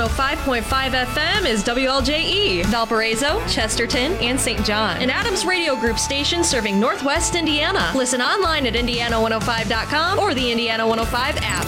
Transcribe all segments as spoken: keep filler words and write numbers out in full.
oh five point five F M is W L J E, Valparaiso, Chesterton, and Saint John. An Adams Radio Group station serving Northwest Indiana. Listen online at indiana one oh five dot com or the Indiana one oh five app.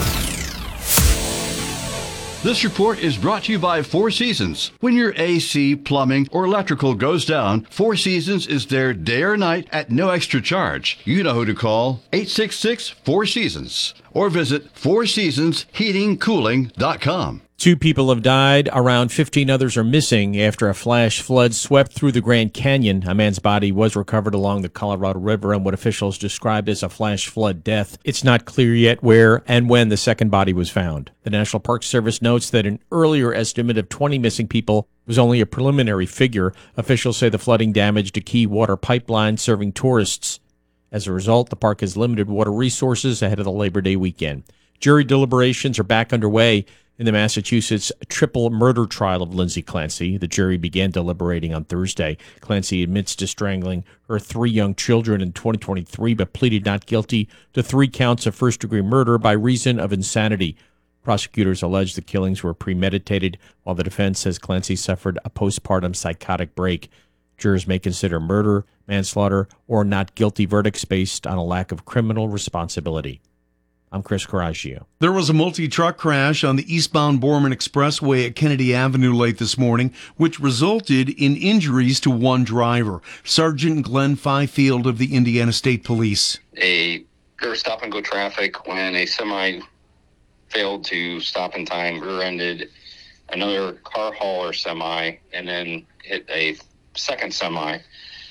This report is brought to you by Four Seasons. When your A C, plumbing, or electrical goes down, Four Seasons is there day or night at no extra charge. You know who to call, eight six six, four seasons, or visit four seasons heating cooling dot com. Two people have died. Around fifteen others are missing after a flash flood swept through the Grand Canyon. A man's body was recovered along the Colorado River in what officials described as a flash flood death. It's not clear yet where and when the second body was found. The National Park Service notes that an earlier estimate of twenty missing people was only a preliminary figure. Officials say the flooding damaged a key water pipeline serving tourists. As a result, the park has limited water resources ahead of the Labor Day weekend. Jury deliberations are back underway in the Massachusetts triple murder trial of Lindsay Clancy. The jury began deliberating on Thursday. Clancy admits to strangling her three young children in twenty twenty-three, but pleaded not guilty to three counts of first-degree murder by reason of insanity. Prosecutors allege the killings were premeditated, while the defense says Clancy suffered a postpartum psychotic break. Jurors may consider murder, manslaughter, or not guilty verdicts based on a lack of criminal responsibility. I'm Chris Coraggio. There was a multi-truck crash on the eastbound Borman Expressway at Kennedy Avenue late this morning, which resulted in injuries to one driver. Sergeant Glenn Fifield of the Indiana State Police. A there was stop-and-go traffic when a semi failed to stop in time, rear-ended another car hauler semi, and then hit a second semi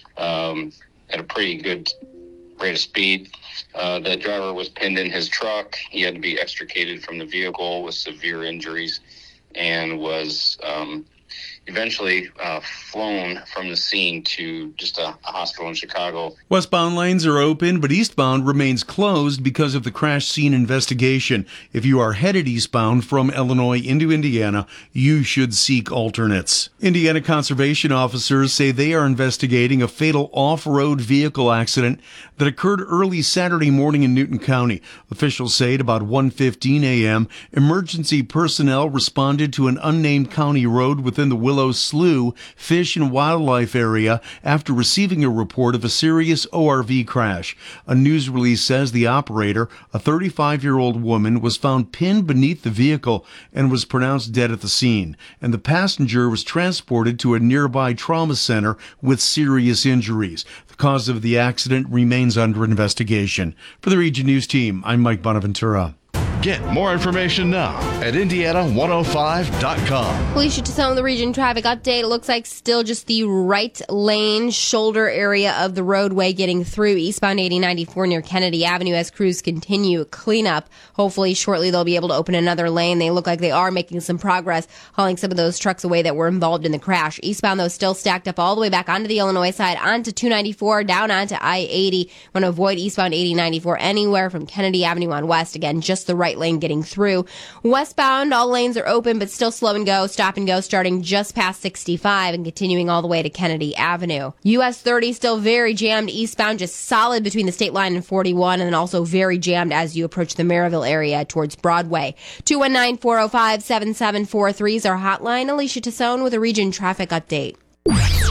um, at a pretty good rate of speed. Uh, the driver was pinned in his truck. He had to be extricated from the vehicle with severe injuries and was um, eventually uh, flown from the scene to just a, a hospital in Chicago. Westbound lanes are open, but eastbound remains closed because of the crash scene investigation. If you are headed eastbound from Illinois into Indiana, you should seek alternates. Indiana conservation officers say they are investigating a fatal off-road vehicle accident that occurred early Saturday morning in Newton County. Officials say at about one fifteen a.m., emergency personnel responded to an unnamed county road within the Willow Slough Fish and Wildlife area after receiving a report of a serious O R V crash. A news release says the operator, a thirty-five-year-old woman, was found pinned beneath the vehicle and was pronounced dead at the scene, and the passenger was transported to a nearby trauma center with serious injuries. The cause of the accident remains under investigation. For the Region News Team, I'm Mike Bonaventura. Get more information now at indiana one oh five dot com. Alicia Tassone, the Region Traffic Update. It looks like still just the right lane shoulder area of the roadway getting through eastbound eighty ninety-four near Kennedy Avenue as crews continue cleanup. Hopefully shortly they'll be able to open another lane. They look like they are making some progress, hauling some of those trucks away that were involved in the crash. Eastbound, though, still stacked up all the way back onto the Illinois side, onto two ninety-four, down onto I eighty. Want to avoid eastbound eighty ninety-four anywhere from Kennedy Avenue on west. Again, just the right lane getting through. Westbound, all lanes are open, but still slow and go, stop and go, starting just past sixty-five and continuing all the way to Kennedy Avenue. U S thirty still very jammed eastbound, just solid between the state line and forty-one, and then also very jammed as you approach the Maryville area towards Broadway. two one nine, four oh five, seven seven four three is our hotline. Alicia Tassone with a Region Traffic Update.